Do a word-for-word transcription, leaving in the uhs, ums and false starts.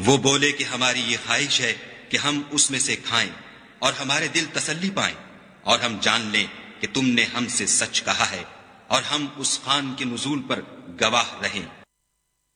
वो बोले कि हमारी ये ख्वाहिश है कि हम उसमें से खाएं और हमारे दिल तसल्ली पाएं और हम जान लें कि तुमने हमसे सच कहा है और हम उस खान के नुज़ूल पर गवाह रहें।